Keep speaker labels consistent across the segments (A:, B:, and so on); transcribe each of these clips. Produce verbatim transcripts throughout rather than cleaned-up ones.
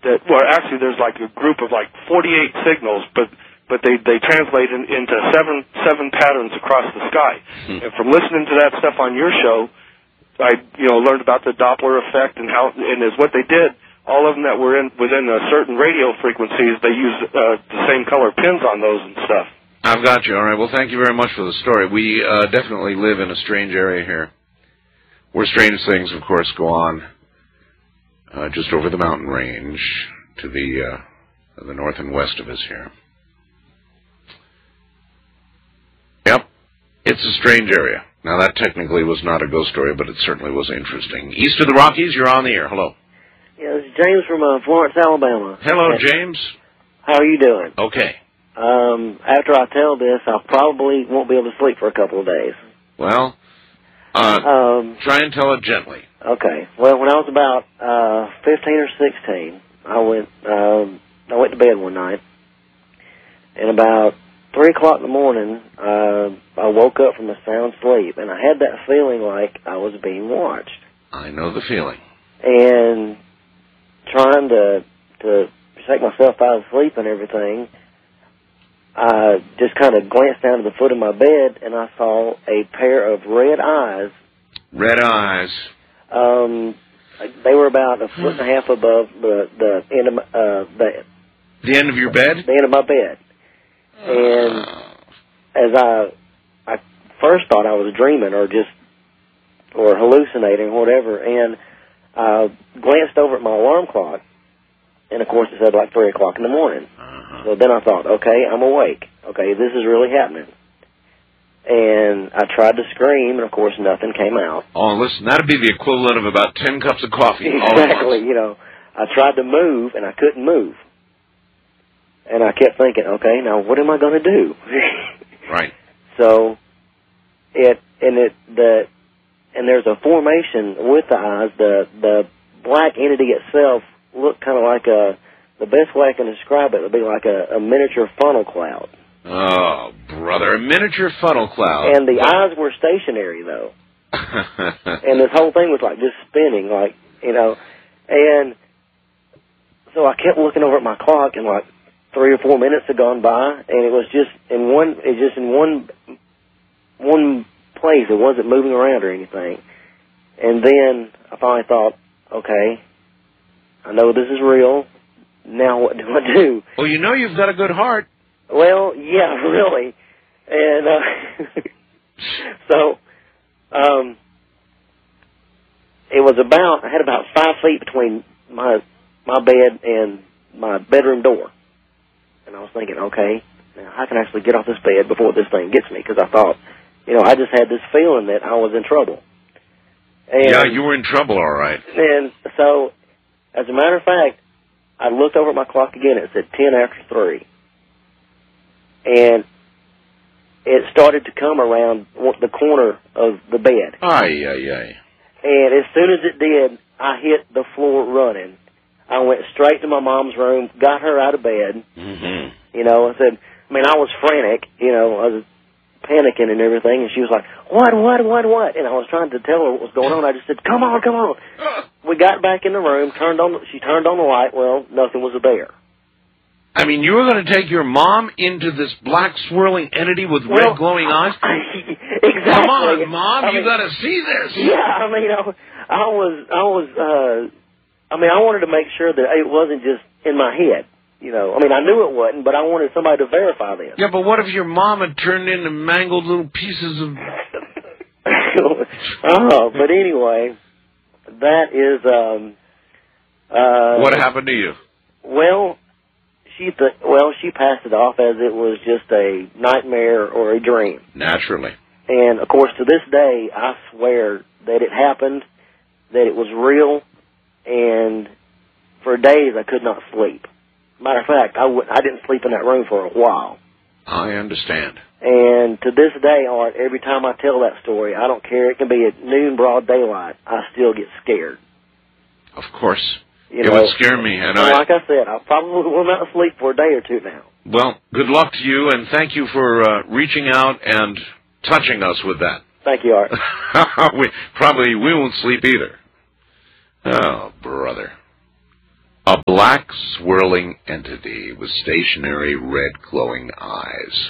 A: that, well, actually there's like a group of like forty-eight signals, but but they, they translate in, into seven seven patterns across the sky. Hmm. And from listening to that stuff on your show, I, you know, learned about the Doppler effect and how, and is what they did, all of them that were in within a certain radio frequencies, they use uh, the same color pins on those and stuff.
B: I've got you. All right. Well, thank you very much for the story. We uh, definitely live in a strange area here, where strange things, of course, go on uh, just over the mountain range to the uh, the north and west of us here. Yep, it's a strange area. Now, that technically was not a ghost story, but it certainly was interesting. East of the Rockies, you're on the air. Hello.
C: Yeah, this is James from uh, Florence, Alabama.
B: Hello, James.
C: How are you doing?
B: Okay.
C: Um, after I tell this, I probably won't be able to sleep for a couple of days.
B: Well, uh, um, try and tell it gently.
C: Okay. Well, when I was about uh, fifteen or sixteen, I went um, I went to bed one night, and about three o'clock in the morning, uh, I woke up from a sound sleep, and I had that feeling like I was being watched.
B: I know the feeling.
C: And trying to to shake myself out of sleep and everything, I just kind of glanced down to the foot of my bed, and I saw a pair of red eyes.
B: Red eyes.
C: Um, they were about a foot and a half above the the end of my, uh, the
B: the end of your bed.
C: The end of my bed. And as I, I first thought I was dreaming or just, or hallucinating or whatever, and I glanced over at my alarm clock, and of course it said like three o'clock in the morning. Uh-huh. So then I thought, okay, I'm awake. Okay, this is really happening. And I tried to scream, and of course nothing came out.
B: Oh, listen, that'd be the equivalent of about ten cups of coffee.
C: Exactly, you know. I tried to move, and I couldn't move. And I kept thinking, okay, now what am I going to do?
B: Right.
C: So, it, and it, the, and there's a formation with the eyes. The, the black entity itself looked kind of like a, the best way I can describe it would be like a, a miniature funnel cloud.
B: Oh, brother, a miniature funnel cloud.
C: And the eyes were stationary, though. And this whole thing was like just spinning, like, you know, and so I kept looking over at my clock, and like, three or four minutes had gone by, and it was just in one, it just in one, one place. It wasn't moving around or anything. And then I finally thought, okay, I know this is real. Now what do I do?
B: Well, you know you've got a good heart.
C: Well, yeah, really. And uh, so um, it was about, I had about five feet between my my bed and my bedroom door. And I was thinking, okay, now I can actually get off this bed before this thing gets me, because I thought, you know, I just had this feeling that I was in trouble. And,
B: yeah, you were in trouble, all right.
C: And so, as a matter of fact, I looked over at my clock again. It said ten after three. And it started to come around the corner of the bed.
B: Ay, ay, ay.
C: And as soon as it did, I hit the floor running. I went straight to my mom's room, got her out of bed. Mm-hmm. You know, I said, I mean, I was frantic. You know, I was panicking and everything. And she was like, what, what, what, what? And I was trying to tell her what was going on. I just said, come on, come on. We got back in the room, turned on, she turned on the light. Well, nothing was there.
B: I mean, you were going to take your mom into this black swirling entity with
C: well,
B: red glowing eyes?
C: Exactly.
B: Come on, Mom,
C: I
B: you
C: mean,
B: got to see this.
C: Yeah, I mean, I, I was, I was, uh, I mean, I wanted to make sure that it wasn't just in my head, you know. I mean, I knew it wasn't, but I wanted somebody to verify this.
B: Yeah, but what if your mom had turned into mangled little pieces of...
C: Oh, but anyway, that is... Um, uh,
B: what happened to you?
C: Well, she th- well, she passed it off as it was just a nightmare or a dream.
B: Naturally.
C: And, of course, to this day, I swear that it happened, that it was real, and for days I could not sleep. Matter of fact, I, w- I didn't sleep in that room for a while.
B: I understand.
C: And to this day, Art, every time I tell that story, I don't care. It can be at noon, broad daylight. I still get scared.
B: Of course.
C: You
B: it
C: know,
B: would scare me. And,
C: and
B: I,
C: like I said, I probably will not sleep for a day or two now.
B: Well, good luck to you, and thank you for uh, reaching out and touching us with that.
C: Thank you, Art.
B: we, probably we won't sleep either. Oh, brother. A black swirling entity with stationary red glowing eyes.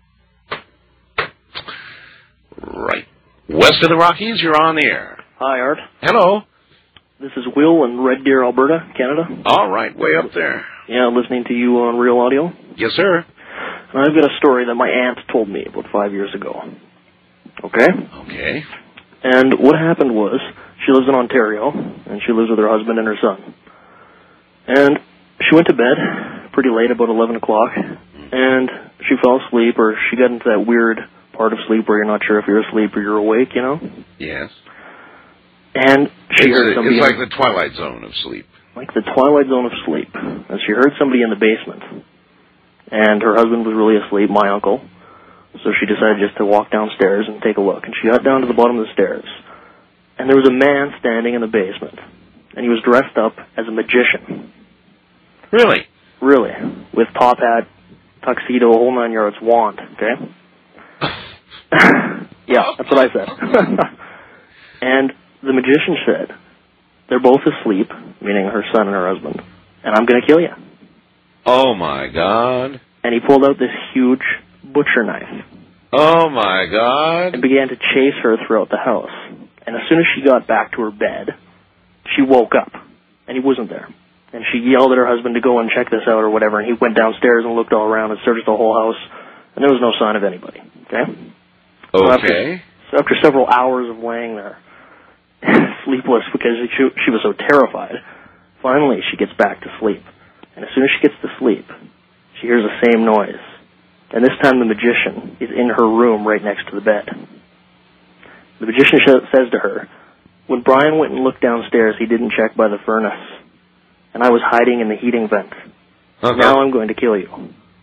B: Right. West of the Rockies, you're on the air.
D: Hi, Art.
B: Hello.
D: This is Will in Red Deer, Alberta, Canada.
B: All right, way up there.
D: Yeah, listening to you on Real Audio.
B: Yes, sir.
D: And I've got a story that my aunt told me about five years ago. Okay?
B: Okay.
D: And what happened was, she lives in Ontario, and she lives with her husband and her son. And she went to bed pretty late, about eleven o'clock, and she fell asleep, or she got into that weird part of sleep where you're not sure if you're asleep or you're awake, you know?
B: Yes.
D: And she
B: it's
D: heard
B: a,
D: somebody...
B: It's like the Twilight Zone of sleep.
D: Like the Twilight Zone of sleep. And she heard somebody in the basement. And her husband was really asleep, my uncle. So she decided just to walk downstairs and take a look. And she got down to the bottom of the stairs. And there was a man standing in the basement. And he was dressed up as a magician.
B: Really?
D: Really. With top hat, tuxedo, whole nine yards, wand, okay? Yeah, that's what I said. And the magician said, they're both asleep, meaning her son and her husband, and I'm going to kill you.
B: Oh, my God.
D: And he pulled out this huge butcher knife.
B: Oh, my God.
D: And began to chase her throughout the house. And as soon as she got back to her bed, she woke up, and he wasn't there. And she yelled at her husband to go and check this out or whatever, and he went downstairs and looked all around and searched the whole house, and there was no sign of anybody, okay?
B: Okay.
D: So after, so after several hours of laying there, sleepless because she, she was so terrified, finally she gets back to sleep. And as soon as she gets to sleep, she hears the same noise. And this time the magician is in her room right next to the bed. The magician sh- says to her, when Brian went and looked downstairs, he didn't check by the furnace. And I was hiding in the heating vent.
B: Uh-huh.
D: Now I'm going to kill you.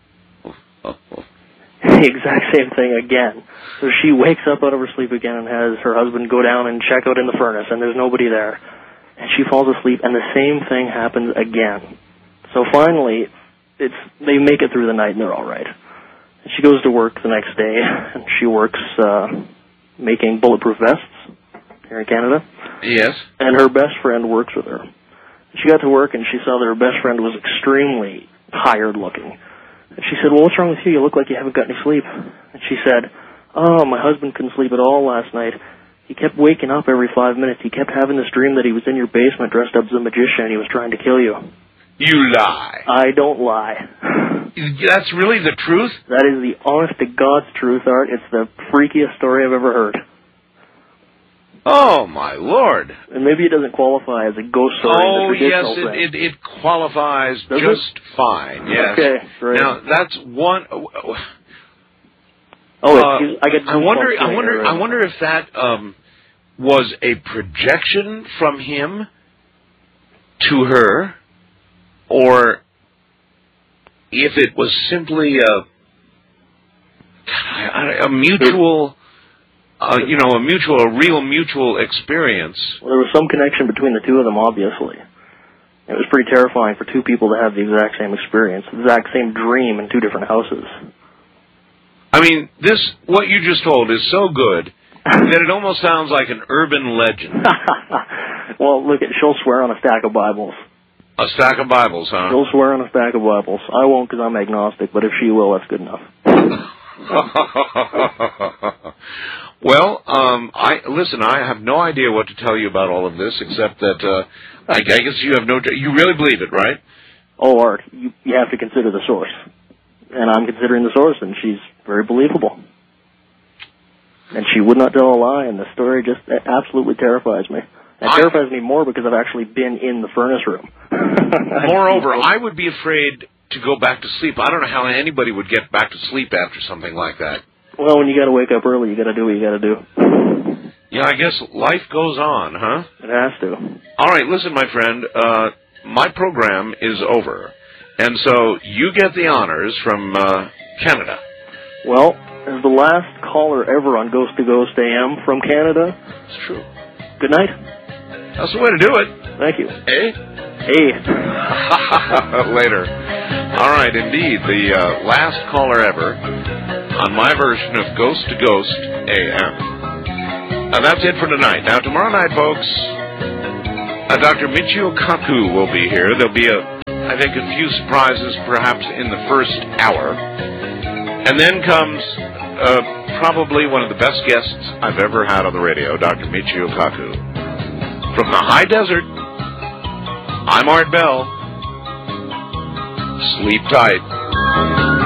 D: The exact same thing again. So she wakes up out of her sleep again and has her husband go down and check out in the furnace, and there's nobody there. And she falls asleep, and the same thing happens again. So finally, it's they make it through the night, and they're all right. And she goes to work the next day, and she works uh, making bulletproof vests here in Canada.
B: Yes.
D: And her best friend works with her. She got to work, and she saw that her best friend was extremely tired-looking. And she said, well, what's wrong with you? You look like you haven't got any sleep. And she said, oh, my husband couldn't sleep at all last night. He kept waking up every five minutes. He kept having this dream that he was in your basement dressed up as a magician, and he was trying to kill you.
B: You lie.
D: I don't lie.
B: That's really the truth?
D: That is the honest-to-God's truth, Art. It's the freakiest story I've ever heard.
B: Oh, my Lord.
D: And maybe it doesn't qualify as a ghost story.
B: Oh, yes,
D: thing.
B: it, it, it qualifies
D: Does
B: just
D: it?
B: fine, yes.
D: Okay, great.
B: Now, that's one...
D: Oh,
B: uh,
D: excuse, I, get
B: I wonder I
D: saying
B: wonder,
D: it, right?
B: I wonder if that um, was a projection from him to her, or if it was simply a, a mutual... Uh, you know, a mutual, a real mutual experience.
D: Well, there was some connection between the two of them, obviously. It was pretty terrifying for two people to have the exact same experience, the exact same dream in two different houses.
B: I mean, this, what you just told is so good that it almost sounds like an urban legend.
D: Well, look, at she'll swear on a stack of Bibles.
B: A stack of Bibles, huh?
D: She'll swear on a stack of Bibles. I won't because I'm agnostic, but if she will, that's good enough.
B: Well, um, I listen. I have no idea what to tell you about all of this, except that uh, I, I guess you have no. You really believe it, right?
D: Oh, Art, you, you have to consider the source, and I'm considering the source, and she's very believable, and she would not tell a lie. And the story just absolutely terrifies me. It
B: I,
D: terrifies me more because I've actually been in the furnace room.
B: Moreover, I would be afraid to go back to sleep. I don't know how anybody would get back to sleep after something like that.
D: Well, when you got to wake up early, you got to do what you got to do.
B: Yeah, I guess life goes on, huh?
D: It has to.
B: All right, listen, my friend. Uh, my program is over, and so you get the honors from uh, Canada.
D: Well, as the last caller ever on Ghost to Ghost A M from Canada,
B: It's true.
D: good night.
B: That's the way to do it.
D: Thank you.
B: Eh?
D: Hey.
B: Later. All right, indeed, the uh, last caller ever on my version of Ghost to Ghost A M. Now, that's it for tonight. Now, tomorrow night, folks, Uh, Doctor Michio Kaku will be here. There'll be, a, I think, a few surprises perhaps in the first hour. And then comes uh, probably one of the best guests I've ever had on the radio, Doctor Michio Kaku. From the high desert, I'm Art Bell. Sleep tight.